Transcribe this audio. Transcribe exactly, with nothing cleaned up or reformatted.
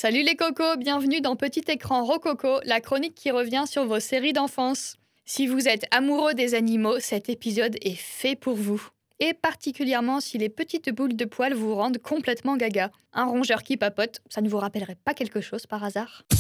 Salut les cocos, bienvenue dans Petit Écran Rococo, la chronique qui revient sur vos séries d'enfance. Si vous êtes amoureux des animaux, cet épisode est fait pour vous. Et particulièrement si les petites boules de poils vous rendent complètement gaga. Un rongeur qui papote, ça ne vous rappellerait pas quelque chose par hasard ?